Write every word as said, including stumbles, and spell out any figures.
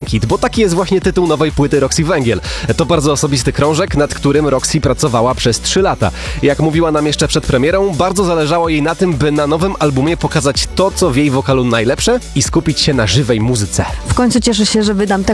Kid, bo taki jest właśnie tytuł nowej płyty Roxy Węgiel. To bardzo osobisty krążek, nad którym Roxy pracowała przez trzy lata. Jak mówiła nam jeszcze przed premierą, bardzo zależało jej na tym, by na nowym albumie pokazać to, co w jej wokalu najlepsze i skupić się na żywej muzyce. W końcu cieszę się, że wydam taką